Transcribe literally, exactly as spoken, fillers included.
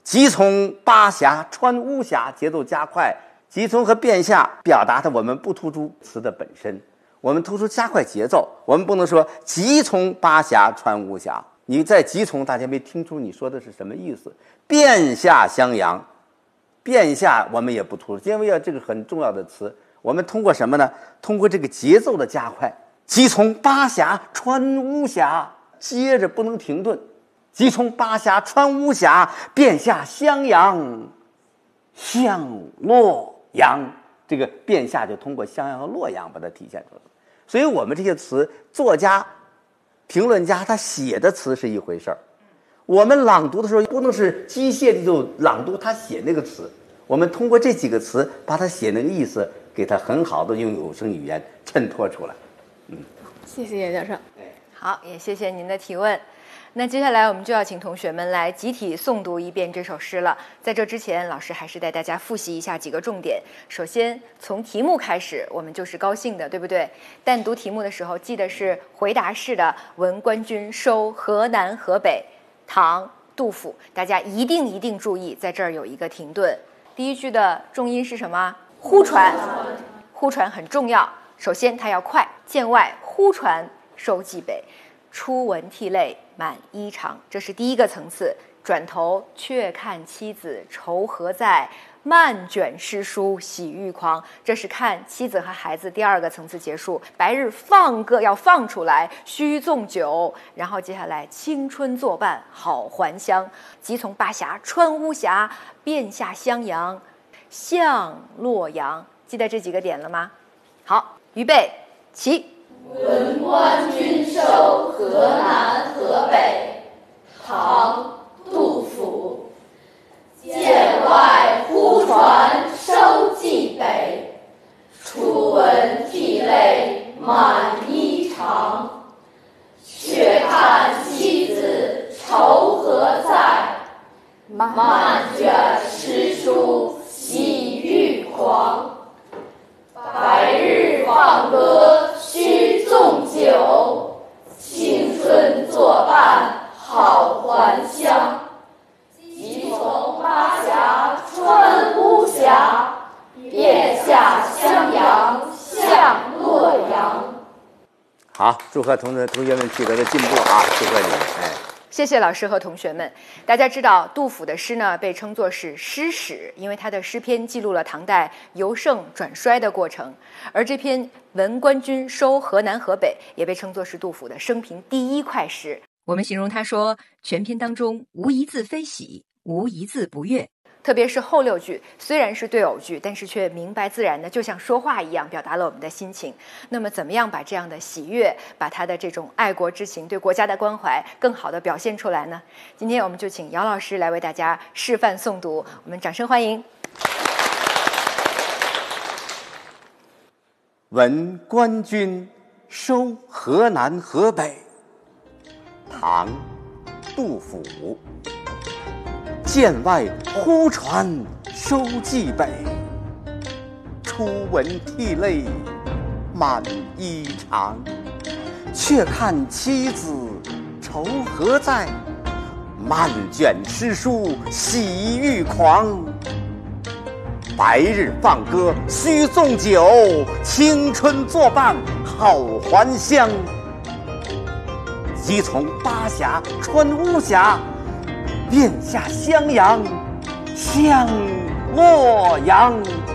急从巴峡穿巫峡，节奏加快。急从和变下表达的我们不突出词的本身，我们突出加快节奏。我们不能说急从巴峡穿巫峡，你在急从大家没听出你说的是什么意思。变下襄阳，变下我们也不突出，因为要这个很重要的词，我们通过什么呢？通过这个节奏的加快。急从巴峡穿巫峡，接着不能停顿。急从巴峡穿巫峡，变下襄阳，向洛阳，这个变下就通过襄阳和洛阳把它体现出来了。所以我们这些词，作家、评论家他写的词是一回事儿，我们朗读的时候不能是机械的就朗读他写那个词，我们通过这几个词把他写那个意思给他很好的用有声语言衬托出来。嗯， 谢谢叶教授。好，也谢谢您的提问。那接下来我们就要请同学们来集体诵读一遍这首诗了。在这之前，老师还是带大家复习一下几个重点。首先，从题目开始，我们就是高兴的，对不对？但读题目的时候，记得是回答式的。闻官军收河南河北，唐，杜甫。大家一定一定注意，在这儿有一个停顿。第一句的重音是什么？呼传，呼传很重要。首先，它要快。剑外呼传收蓟北，初闻涕泪满衣裳，这是第一个层次。转头却看妻子愁何在，漫卷诗书喜欲狂，这是看妻子和孩子第二个层次结束。白日放歌要放出来，须纵酒，然后接下来青春作伴好还乡。急从巴峡穿巫峡，变下襄阳向洛阳。记得这几个点了吗？好，预备起。 闻官军收河南河北，唐，杜甫。剑外呼传收蓟北，初闻涕泪满衣裳。却看妻子愁何在，漫卷诗书喜欲狂。白日放歌须纵酒，青春作伴好还乡。急从巴峡穿巫峡，变下襄阳向洛阳。 好，祝贺同学同学们取得的进步啊！祝贺你们！哎， 谢谢老师和同学们。大家知道，杜甫的诗呢被称作是诗史，因为他的诗篇记录了唐代由盛转衰的过程。而这篇《闻官军收河南河北》也被称作是杜甫的生平第一快诗。我们形容他说，全篇当中无一字非喜，无一字不悦。特别是后六句，虽然是对偶句，但是却明白自然的，就像说话一样，表达了我们的心情。那么，怎么样把这样的喜悦，把他的这种爱国之情、对国家的关怀，更好的表现出来呢？今天我们就请姚老师来为大家示范诵读，我们掌声欢迎。 闻官军收河南河北，唐，杜甫。剑外呼传收蓟北，初闻涕泪满衣裳。却看妻子愁何在，漫卷诗书喜欲狂。白日放歌须纵酒，青春作伴好还乡。急从巴峡穿巫峡，变下襄阳向洛阳。